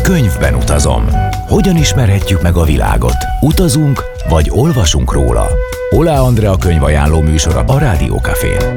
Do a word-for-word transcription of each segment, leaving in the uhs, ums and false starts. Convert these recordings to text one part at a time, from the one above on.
Könyvben utazom. Hogyan ismerhetjük meg a világot? Utazunk, vagy olvasunk róla? Oláh Andrea könyvajánló műsora a Rádió Cafén.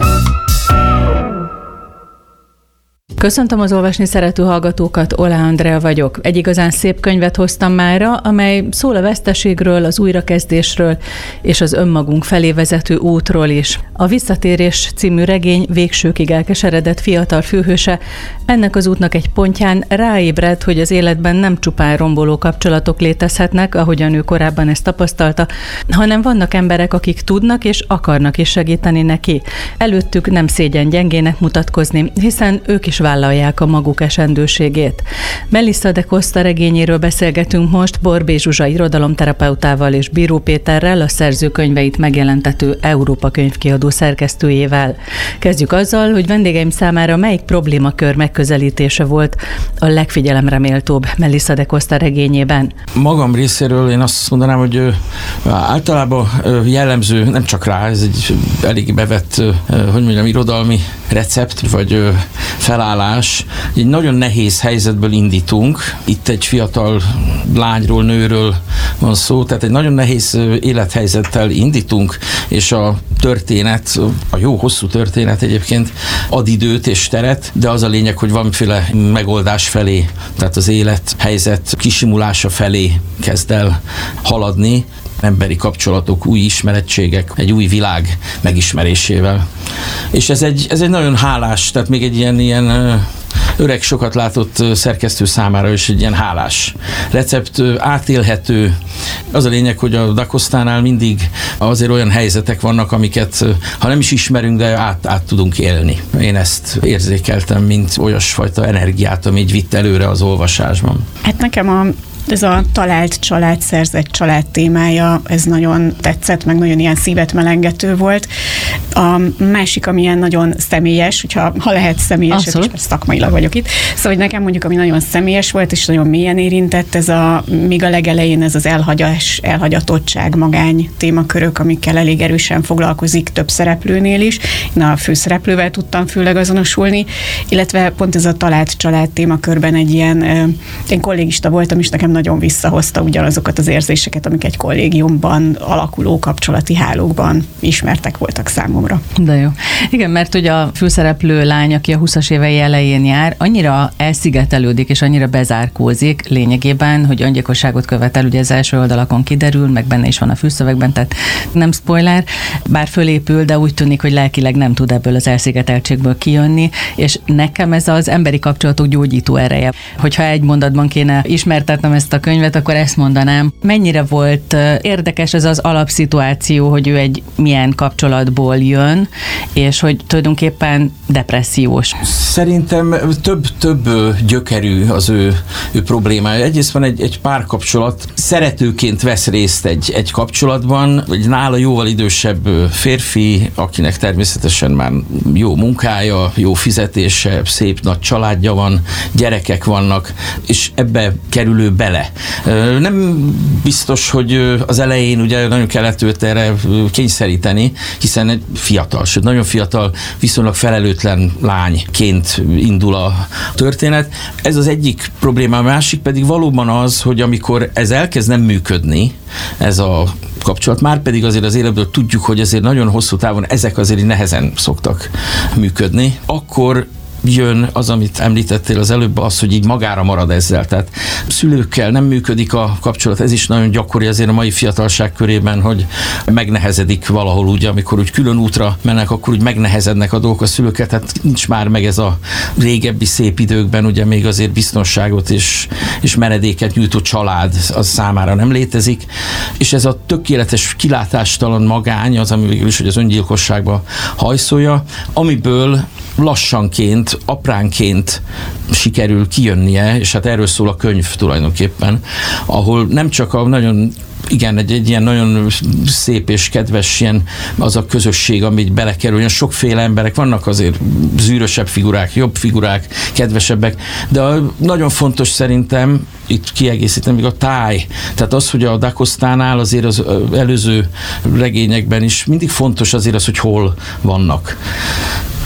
Köszöntöm az olvasni szerető hallgatókat, Oláh Andrea vagyok. Egy igazán szép könyvet hoztam mára, amely szól a veszteségről, az újrakezdésről és az önmagunk felé vezető útról is. A Visszatérés című regény végsőkig elkeseredett fiatal főhőse ennek az útnak egy pontján ráébred, hogy az életben nem csupán romboló kapcsolatok létezhetnek, ahogyan ő korábban ezt tapasztalta, hanem vannak emberek, akik tudnak és akarnak is segíteni neki. Előttük nem szégyen gyengének mutatkozni, hiszen ők is vállalják a maguk esendőségét. Melissa de Costa regényéről beszélgetünk most Borbély Zsuzsa irodalomterapeutával és Bíró Péterrel, a szerző könyveit megjelentető Európa könyvkiadó szerkesztőjével. Kezdjük azzal, hogy vendégeim számára melyik problémakör megközelítése volt a legfigyelemre méltóbb Melissa de Costa regényében. Magam részéről én azt mondanám, hogy általában jellemző, nem csak rá, ez egy elég bevett, hogy mondjam, irodalmi recept, vagy felállás. Egy nagyon nehéz helyzetből indítunk. Itt egy fiatal lányról, nőről van szó, tehát egy nagyon nehéz élethelyzettel indítunk, és a történet, a jó hosszú történet egyébként ad időt és teret, de az a lényeg, hogy valamiféle megoldás felé, tehát az élethelyzet kisimulása felé kezd el haladni, emberi kapcsolatok, új ismerettségek, egy új világ megismerésével. És ez egy, ez egy nagyon hálás, tehát még egy ilyen, ilyen öreg, sokat látott szerkesztő számára is egy ilyen hálás recept, átélhető. Az a lényeg, hogy a Da Costánál mindig azért olyan helyzetek vannak, amiket ha nem is ismerünk, de át, át tudunk élni. Én ezt érzékeltem, mint olyasfajta energiát, ami így vitt előre az olvasásban. Hát nekem a Ez a talált család, szerzett család témája, ez nagyon tetszett, meg nagyon ilyen szívet melengető volt. A másik, ami ilyen nagyon személyes, hogyha ha lehet személyes, és szakmailag vagyok itt. Szóval, hogy nekem mondjuk, ami nagyon személyes volt, és nagyon mélyen érintett, ez a, még a legelején ez az elhagyás, elhagyatottság, magány témakörök, amikkel elég erősen foglalkozik több szereplőnél is. Én a főszereplővel tudtam főleg azonosulni, illetve pont ez a talált család témakörben egy ilyen, én kollégista voltam, és nekem nagyon visszahozta ugyanazokat az érzéseket, amik egy kollégiumban alakuló kapcsolati hálókban ismertek voltak számomra. De jó. Igen, mert ugye a főszereplő lány, aki a huszas évei elején jár, annyira elszigetelődik és annyira bezárkózik lényegében, hogy öngyilkosságot követel, ugye az első oldalakon kiderül, meg benne is van a fülszövegben, tehát nem spoiler, bár fölépül, de úgy tűnik, hogy lelkileg nem tud ebből az elszigeteltségből kijönni, és nekem ez az emberi kapcsolatok gyógyító ereje. Hogyha egy mondatban kéne ismertetnem ezt a könyvet, akkor ezt mondanám. Mennyire volt érdekes ez az alapszituáció, hogy ő egy milyen kapcsolatból jön, és hogy tulajdonképpen depressziós. Szerintem több-több gyökerű az ő, ő problémája. Egyrészt van egy, egy párkapcsolat, szeretőként vesz részt egy, egy kapcsolatban, egy nála jóval idősebb férfi, akinek természetesen már jó munkája, jó fizetése, szép nagy családja van, gyerekek vannak, és ebbe kerülő bele. Nem biztos, hogy az elején ugye nagyon kellett őt erre kényszeríteni, hiszen egy fiatal, sőt nagyon fiatal, viszonylag felelőtlen lányként indul a történet. Ez az egyik probléma, a másik pedig valóban az, hogy amikor ez elkezd nem működni, ez a kapcsolat, már pedig azért az életből tudjuk, hogy azért nagyon hosszú távon ezek azért nehezen szoktak működni, akkor jön az, amit említettél az előbb, az, hogy így magára marad ezzel. Tehát szülőkkel nem működik a kapcsolat, ez is nagyon gyakori azért a mai fiatalság körében, hogy megnehezedik valahol, ugye, amikor úgy külön útra mennek, akkor úgy megnehezednek a dolgok a szülőket, tehát nincs már meg ez a régebbi szép időkben, ugye még azért biztonságot és, és menedéket nyújtó család az számára nem létezik, és ez a tökéletes kilátástalan magány az, ami végül is, hogy az öngyilkosságba hajszolja, amiből lassanként, apránként sikerül kijönnie, és hát erről szól a könyv tulajdonképpen, ahol nem csak a nagyon igen, egy, egy ilyen nagyon szép és kedves ilyen az a közösség, amit belekerül, olyan sokféle emberek, vannak azért zűrösebb figurák, jobb figurák, kedvesebbek, de a, nagyon fontos szerintem, itt kiegészítem még a táj, tehát az, hogy a Da Costánál azért az előző regényekben is mindig fontos azért az, hogy hol vannak.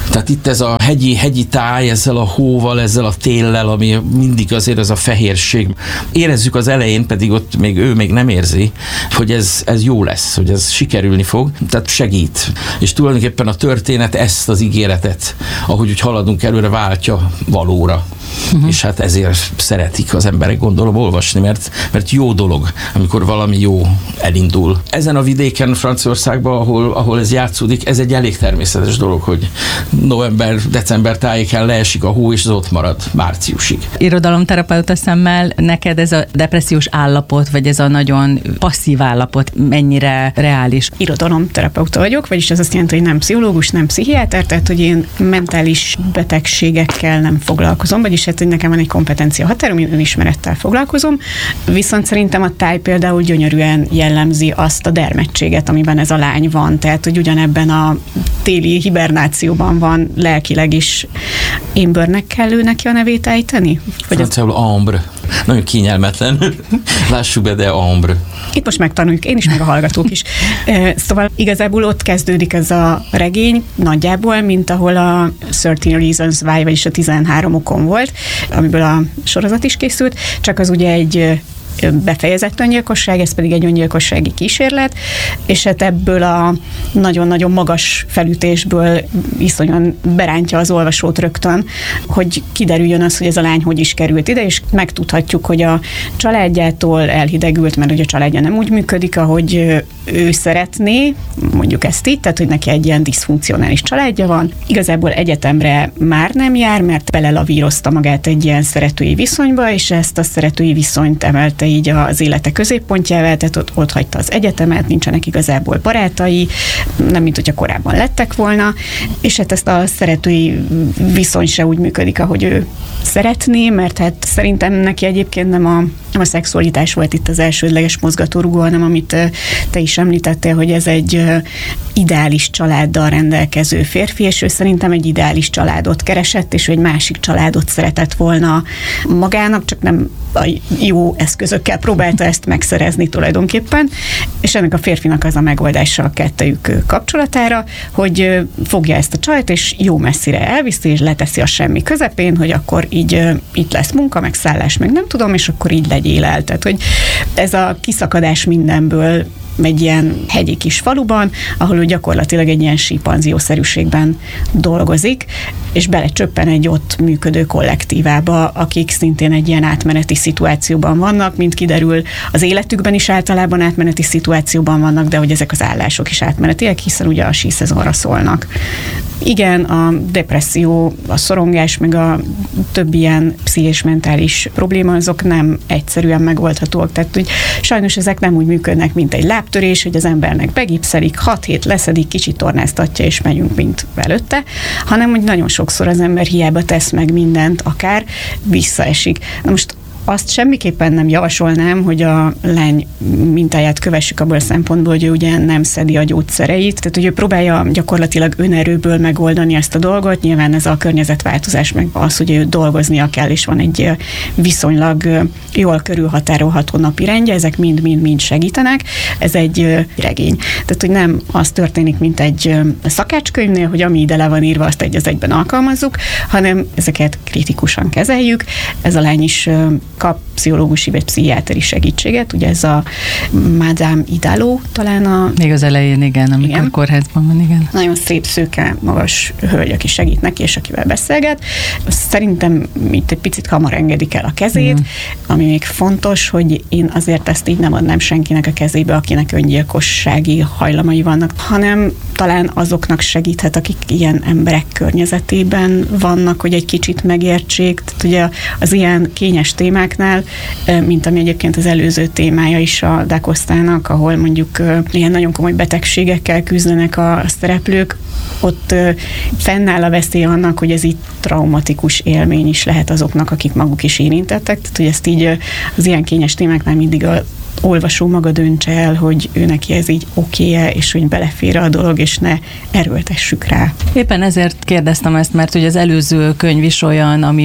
Tehát itt ez a hegyi, hegyi táj, ezzel a hóval, ezzel a téllel, ami mindig azért ez a fehérség. Érezzük az elején, pedig ott még ő még nem érzi, hogy ez, ez jó lesz, hogy ez sikerülni fog, tehát segít. És tulajdonképpen a történet ezt az ígéretet, ahogy úgy haladunk előre, váltja valóra. Uh-huh. És hát ezért szeretik az emberek, gondolom, olvasni, mert, mert jó dolog, amikor valami jó elindul. Ezen a vidéken, Franciaországban, ahol, ahol ez játszódik, ez egy elég természetes dolog, hogy november, december tájéken leesik a hó, és az ott marad márciusig. Irodalomterapeuta szemmel neked ez a depressziós állapot, vagy ez a nagyon passzív állapot mennyire reális? Irodalomterapeuta vagyok, vagyis ez azt jelenti, hogy nem pszichológus, nem pszichiáter, tehát hogy én mentális betegségekkel nem foglalkozom, vagyis hát, hogy nekem van egy kompetencia határom, én önismerettel foglalkozom, viszont szerintem a táj például gyönyörűen jellemzi azt a dermedtséget, amiben ez a lány van, tehát hogy ugyanebben a téli hibernációban van lelkileg is. Ambernek kell ő neki a nevét ejteni? Franciául ambre. Nagyon kényelmetlen. Lássuk be, de ambre. Itt most megtanuljuk, én is, meg a hallgatók is. Szóval igazából ott kezdődik ez a regény nagyjából, mint ahol a thirteen Reasons Why, vagyis a tizenhárom okon volt, amiből a sorozat is készült, csak az ugye egy befejezett öngyilkosság, ez pedig egy öngyilkossági kísérlet, és hát ebből a nagyon-nagyon magas felütésből iszonyan berántja az olvasót rögtön, hogy kiderüljön az, hogy ez a lány hogy is került ide, és megtudhatjuk, hogy a családjától elhidegült, mert hogy a családja nem úgy működik, ahogy ő szeretné, mondjuk ezt így, tehát hogy neki egy ilyen diszfunkcionális családja van. Igazából egyetemre már nem jár, mert belelavírozta magát egy ilyen szeretői viszonyba, és ezt a szeretői viszonyt emelte így az élete középpontjával, tehát ott, ott hagyta az egyetemet, nincsenek igazából barátai, nem mint hogyha korábban lettek volna, és hát ezt a szeretői viszony se úgy működik, ahogy ő szeretné, mert hát szerintem neki egyébként nem a, nem a szexualitás volt itt az elsődleges mozgatórugó, hanem amit te is említettél, hogy ez egy ideális családdal rendelkező férfi, és ő szerintem egy ideális családot keresett, és ő egy másik családot szeretett volna magának, csak nem a jó eszközökkel próbálta ezt megszerezni tulajdonképpen, és ennek a férfinak az a megoldása a kettejük kapcsolatára, hogy fogja ezt a csajt, és jó messzire elviszi, és leteszi a semmi közepén, hogy akkor így itt lesz munka, meg szállás, meg nem tudom, és akkor így legyél el. Tehát, hogy ez a kiszakadás mindenből egy ilyen hegyi kis faluban, ahol ő gyakorlatilag egy ilyen sípanziószerűségben dolgozik, és belecsöppen egy ott működő kollektívába, akik szintén egy ilyen átmeneti szituációban vannak, mint kiderül, az életükben is általában átmeneti szituációban vannak, de hogy ezek az állások is átmenetiek, hiszen ugye a síszezonra szólnak. Igen, a depresszió, a szorongás, meg a több ilyen pszichés mentális probléma, azok nem egyszerűen megoldhatóak. Tehát, hogy sajnos ezek nem úgy működnek, mint egy lábtörés, hogy az embernek begipszelik, hat hét leszedik, kicsit tornáztatja, és megyünk, mint előtte, hanem, hogy nagyon sokszor az ember hiába tesz meg mindent, akár visszaesik. Na most azt semmiképpen nem javasolnám, hogy a lány mintáját kövessük abból a szempontból, hogy ő ugye nem szedi a gyógyszereit, tehát hogy ő próbálja gyakorlatilag önerőből megoldani ezt a dolgot, nyilván ez a környezetváltozás, meg az, hogy ő dolgoznia kell, és van egy viszonylag jól körülhatárolható napi rendje, ezek mind-mind-mind segítenek, ez egy regény. Tehát, hogy nem az történik, mint egy szakácskönyvnél, hogy ami ide le van írva, azt egy az egyben alkalmazzuk, hanem ezeket kritikusan kezeljük. Ez a lány is kap pszichológusi vagy pszichiáteri segítséget, ugye ez a Madame Idaló talán a... Még az elején, igen, amikor igen. kórházban van, igen. Nagyon szép, szőke, magas hölgy, aki segít neki, és akivel beszélget. Szerintem itt egy picit hamar engedik el a kezét, mm. ami még fontos, hogy én azért ezt így nem adnám senkinek a kezébe, akinek öngyilkossági hajlamai vannak, hanem talán azoknak segíthet, akik ilyen emberek környezetében vannak, hogy egy kicsit megértsék. Tehát ugye az ilyen kényes témáknál, mint ami egyébként az előző témája is a Da Costának, ahol mondjuk ilyen nagyon komoly betegségekkel küzdenek a szereplők, ott fennáll a veszély annak, hogy ez így traumatikus élmény is lehet azoknak, akik maguk is érintettek. Tehát, hogy ezt így az ilyen kényes témáknál mindig a olvasó maga döntse el, hogy ő neki ez így oké-e, és hogy belefér a dolog, és ne erőltessük rá. Éppen ezért kérdeztem ezt, mert ugye az előző könyv is olyan, amiben ilyen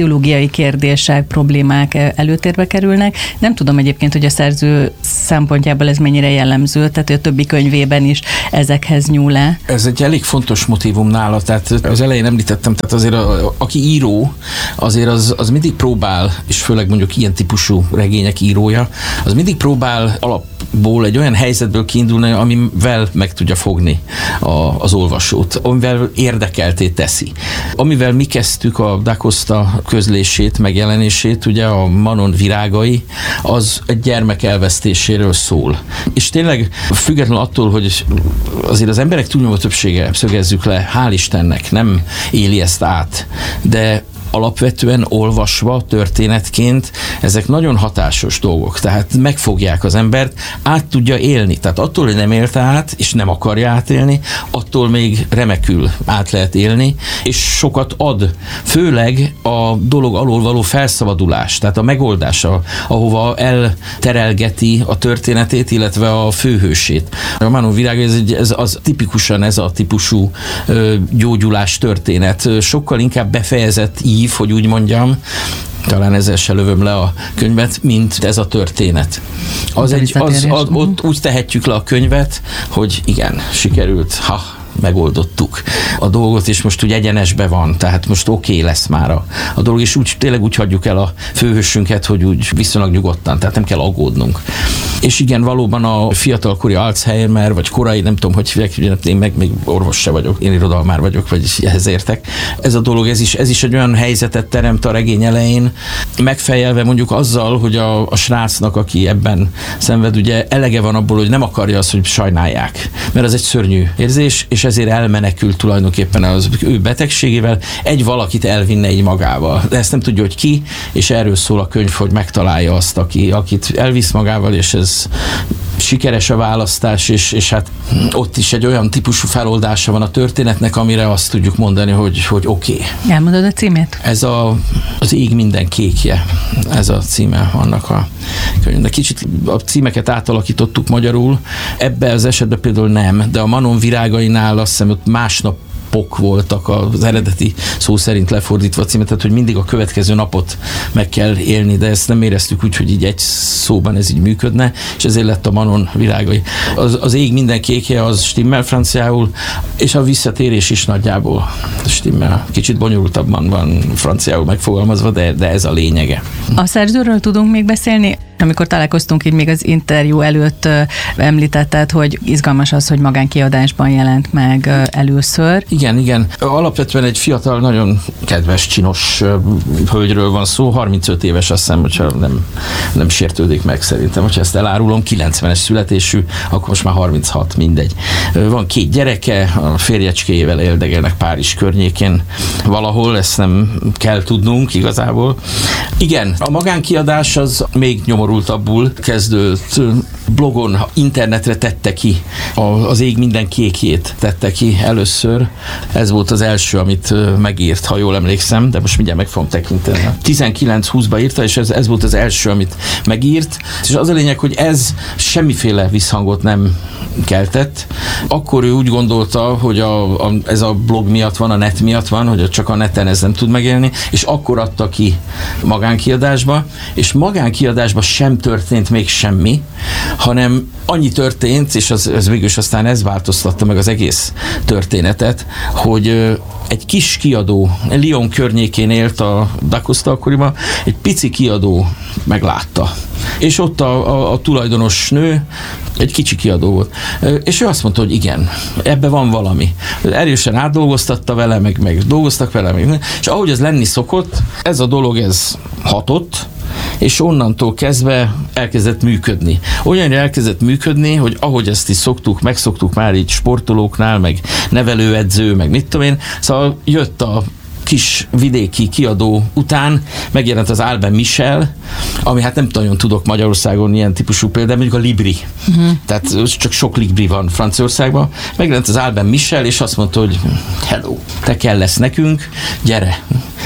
pszichológiai kérdések, problémák előtérbe kerülnek. Nem tudom egyébként, hogy a szerző szempontjából ez mennyire jellemző, tehát a többi könyvében is ezekhez nyúl-e. Ez egy elég fontos motívum nála, tehát az elején említettem, tehát azért a, a, aki író, azért az, az mindig próbál, és főleg mondjuk ilyen típusú regények írója, az mindig próbál alapból egy olyan helyzetből kiindulni, amivel meg tudja fogni a, az olvasót, amivel érdekelté teszi. Amivel mi kezdtük a Da Costa közlését, megjelenését, ugye a Manon virágai, az egy gyermek elvesztéséről szól. És tényleg függetlenül attól, hogy azért az emberek túlnyomó többsége, szögezzük le, hál' Istennek nem éli ezt át, de alapvetően olvasva történetként ezek nagyon hatásos dolgok, tehát megfogják az embert, át tudja élni, tehát attól, hogy nem élte át, és nem akarja átélni, attól még remekül át lehet élni, és sokat ad, főleg a dolog alól való felszabadulás, tehát a megoldása, ahova elterelgeti a történetét, illetve a főhősét. A Manon virága, ez, ez az tipikusan ez a típusú ö, gyógyulás történet, sokkal inkább befejezett ív, hogy úgy mondjam, talán ezzel se lövöm le a könyvet, mint ez a történet. Az egy, az, az, ott úgy tehetjük le a könyvet, hogy igen, sikerült, ha megoldottuk a dolgot, és most úgy egyenesbe van, tehát most oké okay lesz már a, a dolog, és úgy, tényleg úgy hagyjuk el a főhősünket, hogy úgy viszonylag nyugodtan, tehát nem kell aggódnunk. És igen, valóban a fiatalkori Alzheimer, vagy korai, nem tudom, hogy hívják, én meg még orvos se vagyok, én irodalmár vagyok, vagy ehhez értek. Ez a dolog, ez is, ez is egy olyan helyzetet teremt a regény elején, megfejelve mondjuk azzal, hogy a, a srácnak, aki ebben szenved, ugye elege van abból, hogy nem akarja azt, hogy sajnálják, mert az egy szörnyű érzés, és ezért elmenekült tulajdonképpen az ő betegségével, egy valakit elvinne így magával. De ezt nem tudja, hogy ki, és erről szól a könyv, hogy megtalálja azt, aki, akit elvisz magával, és ez sikeres a választás, és, és hát ott is egy olyan típusú feloldása van a történetnek, amire azt tudjuk mondani, hogy, hogy oké. Okay. Elmondod a címét? Ez a, az ég minden kékje. Ez a címe annak a könyvnek. Kicsit a címeket átalakítottuk magyarul. Ebben az esetben például nem, de a Manon virágainál azt hiszem, ott másnap napok voltak az eredeti szó szerint lefordítva címet, tehát hogy mindig a következő napot meg kell élni, de ezt nem éreztük úgy, hogy így egy szóban ez így működne, és ezért lett a Manon virágai. Az, az ég minden kékje, az stimmel franciául, és a visszatérés is nagyjából stimmel. Kicsit bonyolultabban van franciául megfogalmazva, de, de ez a lényege. A szerzőről tudunk még beszélni? Amikor találkoztunk így még az interjú előtt, említetted, hogy izgalmas az, hogy magánkiadásban jelent meg először. Igen, igen. Alapvetően egy fiatal, nagyon kedves, csinos hölgyről van szó, harmincöt éves, azt hiszem, hogyha nem, nem sértődik meg szerintem. Hogyha ezt elárulom, kilencvenes születésű, akkor most már harminchat, mindegy. Van két gyereke, a férjecskéjével éldegelnek Párizs környékén valahol, ezt nem kell tudnunk igazából. Igen, a magánkiadás az még nyomorultabbul kezdődött. Blogon, internetre tette ki, az ég minden kékjét tette ki először. Ez volt az első, amit megírt, ha jól emlékszem, de most mindjárt meg fogom tekinteni. tizenkilenc húszba írta, és ez, ez volt az első, amit megírt. És az a lényeg, hogy ez semmiféle visszhangot nem keltett. Akkor ő úgy gondolta, hogy a, a, ez a blog miatt van, a net miatt van, hogy csak a neten ez nem tud megélni, és akkor adta ki magánkiadásba, és magánkiadásba sem történt még semmi, hanem annyi történt, és az, az végülis aztán ez változtatta meg az egész történetet, hogy egy kis kiadó, Lyon környékén élt a Da Costa akkoriban, egy pici kiadó meglátta. És ott a, a, a tulajdonos nő egy kicsi kiadó volt. És ő azt mondta, hogy igen, ebbe van valami. Erősen átdolgoztatta vele, meg, meg dolgoztak vele, meg, és ahogy ez lenni szokott, ez a dolog, ez hatott, és onnantól kezdve elkezdett működni. Olyanra elkezdett működni, hogy ahogy ezt is szoktuk, megszoktuk már így sportolóknál, meg nevelőedző, meg mit tudom én, szóval jött a kis vidéki kiadó után, megjelent az Albin Michel, ami hát nem nagyon tudok Magyarországon ilyen típusú példa, mondjuk a Libri. Uh-huh. Tehát csak sok Libri van Franciaországban. Megjelent az Albin Michel, és azt mondta, hogy hello, te kell lesz nekünk, gyere.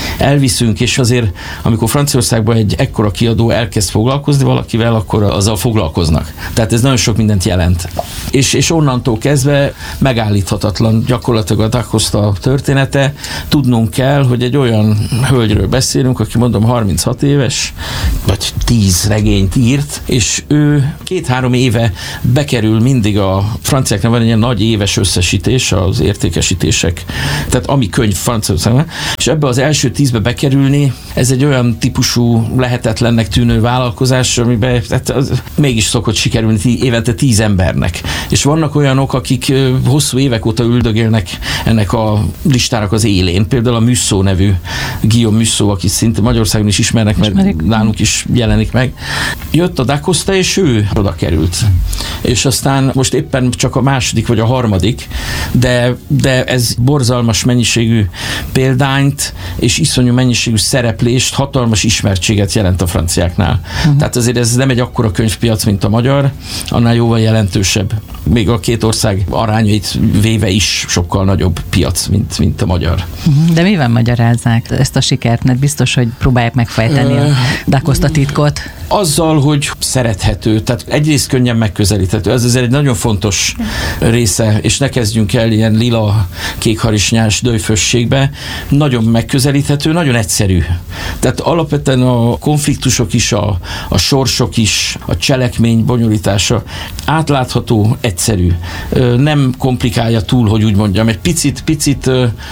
elviszünk, és azért, amikor Franciaországban egy ekkora kiadó elkezd foglalkozni valakivel, akkor azzal foglalkoznak. Tehát ez nagyon sok mindent jelent. És, és onnantól kezdve megállíthatatlan gyakorlatilag a Da Costa története. Tudnunk kell, hogy egy olyan hölgyről beszélünk, aki mondom harminchat éves, vagy tíz regényt írt, és ő két-három éve bekerül mindig a franciáknak van egy ilyen nagy éves összesítés, az értékesítések, tehát ami könyv Franciaországban, és ebbe az első tízbe bekerülni, ez egy olyan típusú lehetetlennek tűnő vállalkozás, amiben hát mégis szokott sikerülni tí, évente tíz embernek. És vannak olyanok, akik hosszú évek óta üldögélnek ennek a listának az élén. Például a Musso nevű Guillaume Musso, aki szinte Magyarországon is ismernek, mert Ismerik. nálunk is jelenik meg. Jött a Da Costa, és ő oda került. És aztán most éppen csak a második vagy a harmadik, de, de ez borzalmas mennyiségű példányt és iszonyú mennyiségű szereplést, hatalmas ismertséget jelent a franciáknál. Uh-huh. Tehát azért ez nem egy akkora könyvpiac, mint a magyar, annál jóval jelentősebb. Még a két ország arányait véve is sokkal nagyobb piac, mint, mint a magyar. Uh-huh. De mivel magyarázzák ezt a sikert? Mert biztos, hogy próbálják megfejteni uh, a Da Costa titkot. Azzal, hogy szerethető, tehát egyrészt könnyen megközelíthető. Ez azért egy nagyon fontos része, és ne kezdjünk el ilyen lila, kékharisnyás döjfösségbe. Nagyon megközelíthető, nagyon egyszerű. Tehát alapvetően a konfliktusok is, a, a sorsok is, a cselekmény bonyolítása átlátható, egyszerű. Nem komplikálja túl, hogy úgy mondjam. Egy picit, picit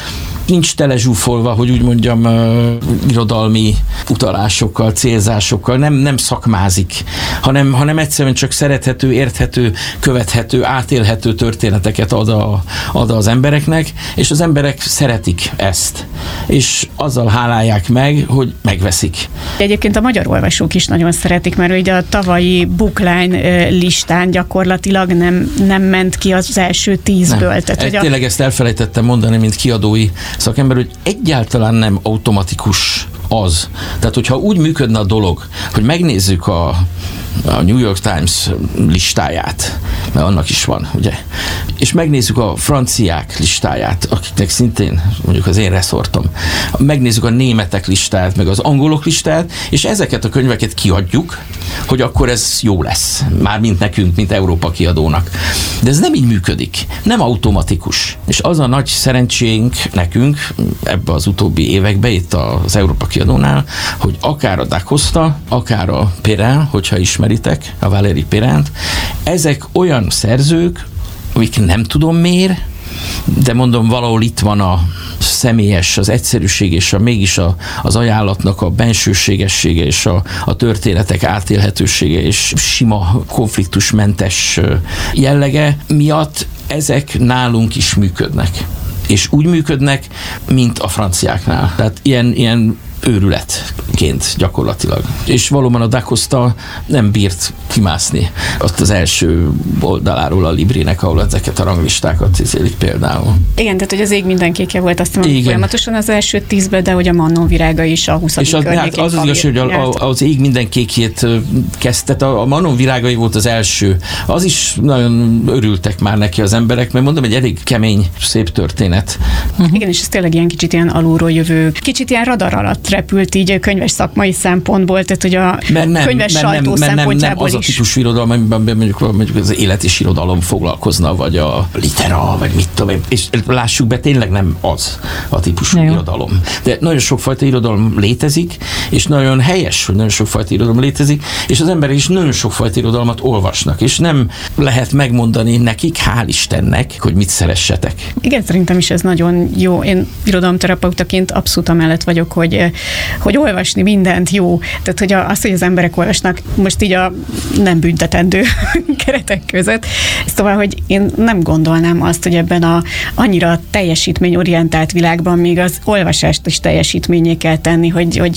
nincs telezsúfolva, hogy úgy mondjam, uh, irodalmi utalásokkal, célzásokkal, nem, nem szakmázik, hanem, hanem egyszerűen csak szerethető, érthető, követhető, átélhető történeteket ad, a, ad az embereknek, és az emberek szeretik ezt. És azzal hálálják meg, hogy megveszik. Egyébként a magyar olvasók is nagyon szeretik, mert ugye a tavalyi Bookline listán gyakorlatilag nem, nem ment ki az első tízből. Nem. Tehát, hogy a... Tényleg ezt elfelejtettem mondani, mint kiadói szakember, hogy egyáltalán nem automatikus az. Tehát, hogyha úgy működne a dolog, hogy megnézzük a, a New York Times listáját, mert annak is van, ugye, és megnézzük a franciák listáját, akiknek szintén mondjuk az én reszortom, megnézzük a németek listáját, meg az angolok listáját, és ezeket a könyveket kiadjuk, hogy akkor ez jó lesz. Mármint nekünk, mint Európa kiadónak. De ez nem így működik. Nem automatikus. És az a nagy szerencsénk nekünk ebbe az utóbbi években, itt az Európa kiadónál, hogy akár a Da Costa, akár a Perrin, hogyha ismeritek, a Valéry Perrint, ezek olyan szerzők, amik nem tudom miért, de mondom, valahol itt van a személyes, az egyszerűség és a, mégis a, az ajánlatnak a bensőségessége és a, a történetek átélhetősége és sima konfliktusmentes jellege miatt ezek nálunk is működnek. És úgy működnek, mint a franciáknál. Tehát ilyen, ilyen őrületként gyakorlatilag. És valóban a Da Costa nem bírt kimászni ott az első oldaláról a Librének, ahol ezeket a ranglistákat cizélik például. Igen, tehát hogy az Ég minden kékje volt azt mondom, folyamatosan az első tízben, de hogy a Manon virága is a huszadik És az, hát az az igaz, hogy a, a, az Ég minden kékjét kezdte, a, a Manon virágai volt az első. Az is nagyon örültek már neki az emberek, mert mondom, egy elég kemény, szép történet. Uh-huh. Igen, és ez tényleg ilyen kicsit ilyen alulról jövő, kicsit ilyen radar alatt repült így könyves szakmai szempontból, tehát hogy a mert nem, könyves mert sajtó nem, szempontjából nem, nem az a típusú irodalom, amiben mondjuk, mondjuk az élet és irodalom foglalkozna, vagy a litera, vagy mit tudom én, és lássuk be, tényleg nem az a típusú Jó. irodalom. De nagyon sokfajta irodalom létezik, és nagyon helyes, hogy nagyon sokfajta irodalom létezik, és az emberek is nagyon sokfajta irodalmat olvasnak, és nem lehet megmondani nekik, hál' Istennek, hogy mit szeressetek. Igen, szerintem is ez nagyon jó. Én irodalomterapeutaként abszolút amellett vagyok, hogy, hogy olvasni mindent jó. Tehát, hogy az, hogy az emberek olvasnak, most így a nem büntetendő keretek között. Szóval, hogy én nem gondolnám azt, hogy ebben a annyira teljesítményorientált világban még az olvasást is teljesítményé kell tenni, hogy, hogy nem tudom,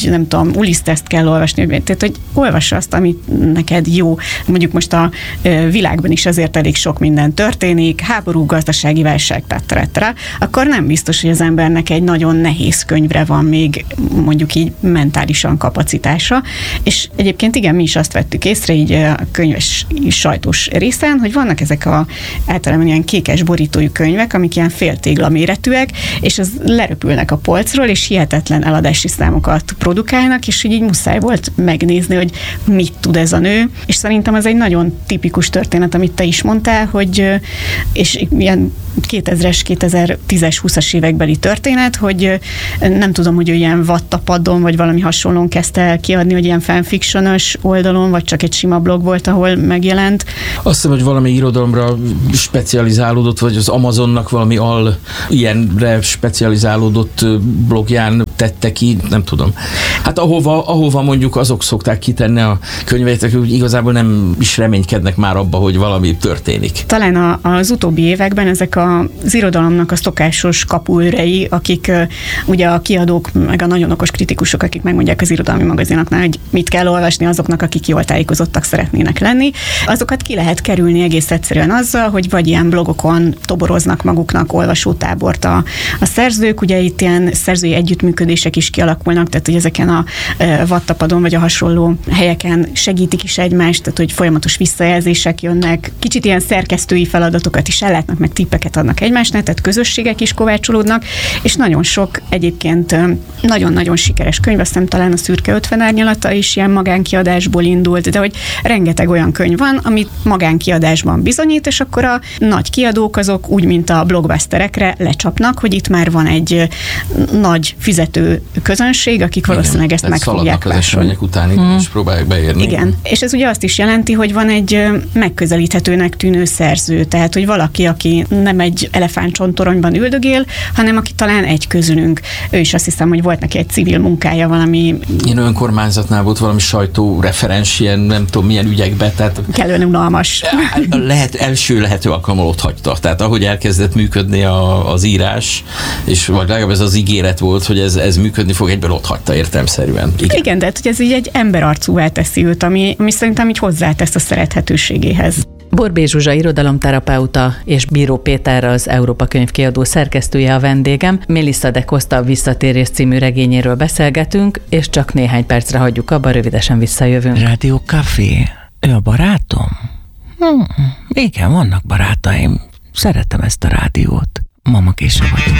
Ulisszeszt kell olvasni, tehát hogy olvass azt, amit neked jó. Mondjuk most a világban is azért elég sok minden történik, háború, gazdasági válság, tetre, akkor nem biztos, hogy az embernek egy nagyon nehéz könyvre van még mondjuk így mentálisan kapacitása, és egyébként igen, mi is azt vettük észre így a könyves sajtós részen, hogy vannak ezek a általában ilyen kékes borítójú könyvek, amik ilyen féltégla méretűek, és az leröpülnek a polcról, és hihetetlen eladási számokat produkálnak, és így muszáj volt megnézni, hogy mit tud ez a nő, és szerintem ez egy nagyon tipikus történet, amit te is mondtál, hogy és ilyen kétezres, kétezer-tízes, húszas évekbeli történet, hogy nem tudom, hogy ő ilyen Wattpadon, vagy valami hasonlón kezdte el kiadni, hogy ilyen fanfictionos oldalon, vagy csak egy sima blog volt, ahol megjelent. Azt hiszem, hogy valami irodalomra specializálódott, vagy az Amazonnak valami al ilyenre specializálódott blogján tette ki, nem tudom. Hát ahova, ahova mondjuk azok szokták kitenni a könyveit, hogy igazából nem is reménykednek már abba, hogy valami történik. Talán a, az utóbbi években ezek az irodalomnak a szokásos kapuőrei, akik ugye a kiadók, meg a nagyon okos kritikusok, akik megmondják az irodalmi magazinoknál, hogy mit kell olvasni azoknak, akik jól tájékozottak szeretnének lenni, azokat ki lehet kerülni egész egyszerűen azzal, hogy vagy ilyen blogokon toboroznak maguknak olvasótábort a, a szerzők, ugye itt ilyen szerzői együttműködések is kialakulnak, tehát hogy ezeken a Wattpadon vagy a hasonló helyeken segítik is egymást, tehát hogy folyamatos visszajelzések jönnek, kicsit ilyen szerkesztői feladatokat is ellátnak, meg tippeket adnak egymásnak, tehát közösségek is kovácsolódnak, és nagyon sok egyébként nagyon-nagyon sikeres könyv, azt hiszem talán a Szürke ötven árnyalata is ilyen magánkiadásból indult, de hogy rengeteg olyan könyv van, amit magánkiadásban bizonyít, és akkor a nagy kiadók azok úgy, mint a blockbusterekre lecsapnak, hogy itt már van egy nagy fizető közönség, akik valószínűleg ezt meg fogják az események után hmm. és próbálják beérni. Igen, és ez ugye azt is jelenti, hogy van egy megközelíthetőnek tűnő szerző, tehát hogy valaki, aki nem egy elefántcsontoronyban üldögél, hanem aki talán egy közülünk. Ő is azt hiszem, hogy volt neki egy civil munkája valami... Ilyen önkormányzatnál volt valami sajtóreferens, ilyen nem tudom milyen ügyekbe, tehát... Kellően unalmas. Lehet, első lehető alkalommal ott hagyta. Tehát ahogy elkezdett működni a, az írás, és vagy legalább ez az ígéret volt, hogy ez, ez működni fog, egyből ott hagyta értelemszerűen. Igen, Igen de hát, hogy ez így egy emberarcúvá teszi őt, ami, ami szerintem így hozzátesz a szerethetőségéhez. Borbély Zsuzsa irodalomterapeuta és Bíró Péter az Európa Könyvkiadó szerkesztője a vendégem. Melissa de Costa Visszatérés című regényéről beszélgetünk, és csak néhány percre hagyjuk abba, rövidesen visszajövünk. Rádió Café. Ő a barátom? Hm, igen, vannak barátaim. Szeretem ezt a rádiót. Mama késő vagyok.